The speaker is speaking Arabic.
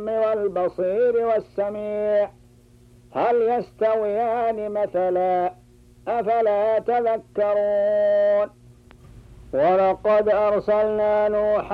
والبصير والسميع هل يستويان مثلا أفلا تذكرون ولقد أرسلنا نوحا